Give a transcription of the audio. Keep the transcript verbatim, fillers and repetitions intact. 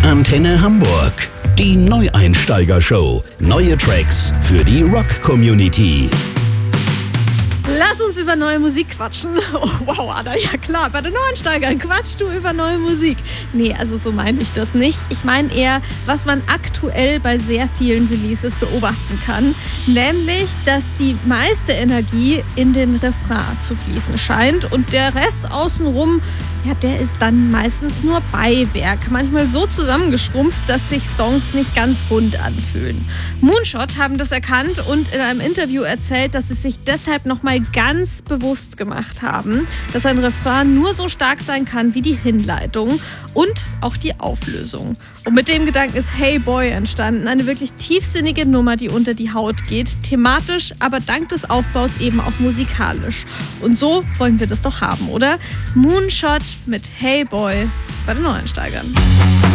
Antenne Hamburg. Die Neueinsteiger-Show. Neue Tracks für die Rock-Community. Lass uns über neue Musik quatschen. Oh, wow, Ada, ja klar, bei den Neueinsteigern quatschst du über neue Musik. Nee, also so meine ich das nicht. Ich meine eher, was man aktuell bei sehr vielen Releases beobachten kann. Nämlich, dass die meiste Energie in den Refrain zu fließen scheint und der Rest außenrum, ja, der ist dann meistens nur Beiwerk. Manchmal so zusammengeschrumpft, dass sich Songs nicht ganz rund anfühlen. Moonshot haben das erkannt und in einem Interview erzählt, dass sie sich deshalb nochmal ganz bewusst gemacht haben, dass ein Refrain nur so stark sein kann wie die Hinleitung und auch die Auflösung. Und mit dem Gedanken ist Hey Boy entstanden, eine wirklich tiefsinnige Nummer, die unter die Haut geht, thematisch, aber dank des Aufbaus eben auch musikalisch. Und so wollen wir das doch haben, oder? Moonshot mit Hey Boy bei den Neueinsteigern.